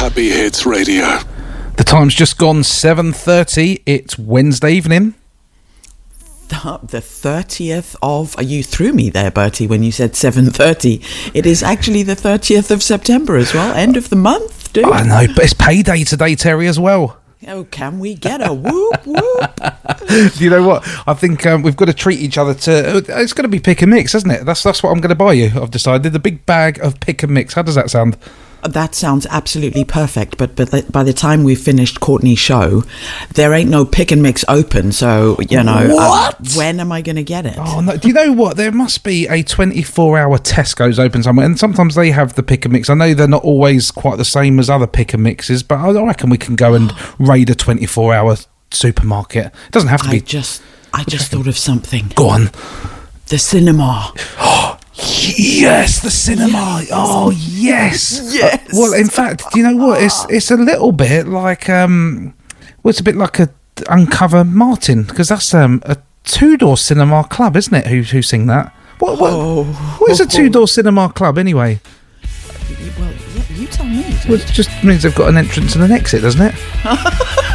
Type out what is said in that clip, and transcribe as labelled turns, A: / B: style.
A: Happy Hits Radio.
B: The time's just gone 7:30. It's Wednesday evening.
C: The 30th of... You threw me there, Bertie, when you said 7:30. It is actually the 30th of September as well. End of the month, dude.
B: I know, but it's payday today, Terry, as well.
C: Oh, can we get a whoop, whoop?
B: You know what? I think we've got to treat each other to... It's going to be pick and mix, isn't it? That's what I'm going to buy you, I've decided. The big bag of pick and mix. How does that sound?
C: That sounds absolutely perfect, but by the time we've finished Courtney's show, there ain't no pick and mix open, so, you know...
B: What?
C: When am I going to get it?
B: Oh, no. Do you know what? There must be a 24-hour Tesco's open somewhere, and sometimes they have the pick and mix. I know they're not always quite the same as other pick and mixes, but I reckon we can go and raid a 24-hour supermarket. It doesn't have to be...
C: I just thought of something.
B: Go on.
C: The cinema.
B: Yes, the cinema. Yes. Oh, yes.
C: Yes.
B: Well, in fact, do you know what? It's a little bit like it's a bit like a Uncover Martin, because that's a two-door cinema club, isn't it? Who sing that? What is a two-door cinema club anyway?
C: Well, yeah, you tell me.
B: Well, it just means they've got an entrance and an exit, doesn't it?